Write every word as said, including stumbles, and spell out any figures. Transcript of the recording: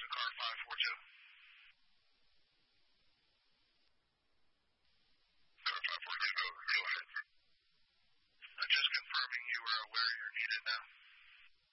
to car five four two. Car five four two, go, go ahead. Uh, just confirming you are aware you're needed now.